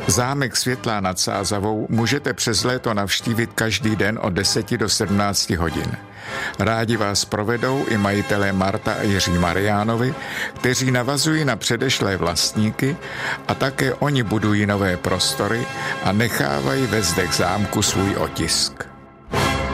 Zámek Světlá nad Sázavou můžete přes léto navštívit každý den od 10 do 17 hodin. Rádi vás provedou i majitelé Marta a Jiří Mariánovi, kteří navazují na předešlé vlastníky a také oni budují nové prostory a nechávají ve zdech zámku svůj otisk.